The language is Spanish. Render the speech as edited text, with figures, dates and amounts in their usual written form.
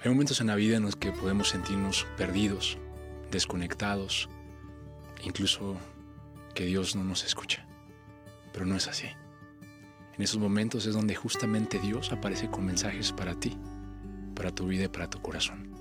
Hay momentos en la vida en los que podemos sentirnos perdidos, desconectados, incluso que Dios no nos escucha. Pero no es así. En esos momentos es donde justamente Dios aparece con mensajes para ti, para tu vida y para tu corazón.